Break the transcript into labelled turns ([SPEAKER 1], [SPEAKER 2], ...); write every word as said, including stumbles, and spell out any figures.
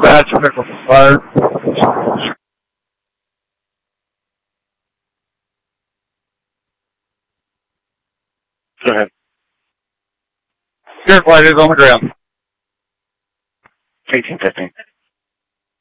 [SPEAKER 1] the hatch vehicle fire. Go ahead. Spirit flight is on the ground.
[SPEAKER 2] eighteen fifteen.